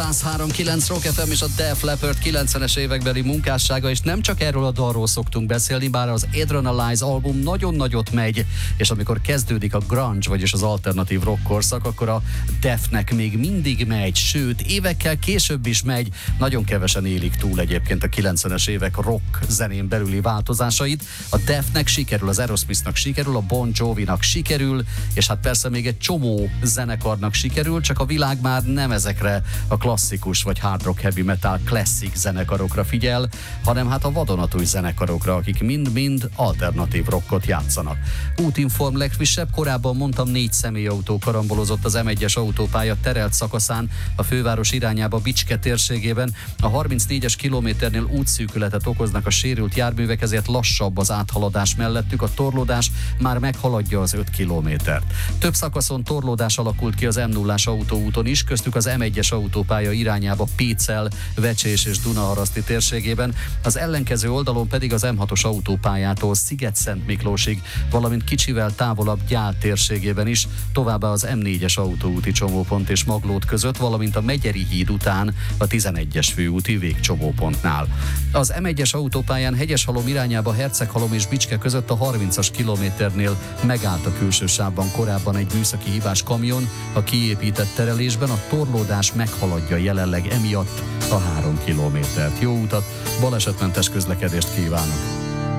103.9 Rock FM és a Def Leppard 90-es évekbeli munkássága, és nem csak erről a dalról szoktunk beszélni, bár az Adrenalize album nagyon nagyot megy, és amikor kezdődik a grunge, vagyis az alternatív rock korszak, akkor a Defnek még mindig megy, sőt, évekkel később is megy. Nagyon kevesen élik túl egyébként a 90-es évek rock zenén belüli változásait. A Defnek sikerül, az Aerosmithnak sikerül, a Bon Jovinak sikerül, és hát persze még egy csomó zenekarnak sikerül, csak a világ már nem ezekre a klasszikus vagy hard rock, heavy metal, klasszik zenekarokra figyel, hanem hát a vadonatúj zenekarokra, akik mind-mind alternatív rockot játszanak. Útinform legfrissebb, korábban mondtam, 4 személyautó karambolozott az M1-es autópálya terelt szakaszán a főváros irányába Bicske térségében. A 34-es kilométernél útszűkületet okoznak a sérült járművek, ezért lassabb az áthaladás mellettük, a torlódás már meghaladja az 5 kilométert. Több szakaszon torlódás alakult ki az M0-ás autóúton is, köztük az M1-es autópálya irányába Pécel, Vecsés és Dunaharaszti térségében, az ellenkező oldalon pedig az M6-os autópályától Sziget-Szent Miklósig, valamint kicsivel távolabb Gyál térségében is, továbbá az M4-es autóúti csomópont és Maglód között, valamint a Megyeri híd után a 11-es főúti végcsomópontnál. Az M1-es autópályán Hegyeshalom irányába Herceghalom és Bicske között a 30-as kilométernél megállt a külső sávban korábban egy műszaki hibás kamion a kiépített terelésben, a torlódás meghaladja jelenleg emiatt a 3 kilométert. Jó utat, balesetmentes közlekedést kívánok!